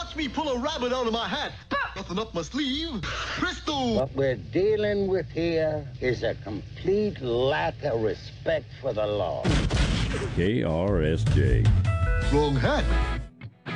Watch me pull a rabbit out of my hat. Nothing up my sleeve. Presto! What we're dealing with here is a complete lack of respect for the law. KRSJ. Wrong hat.